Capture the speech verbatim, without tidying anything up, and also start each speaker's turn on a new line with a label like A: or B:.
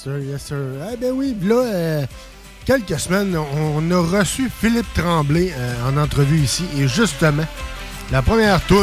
A: sir, yes, sir. Ah, ben oui, là, euh, quelques semaines, on a reçu Philippe Tremblay euh, en entrevue ici. Et justement, la première toune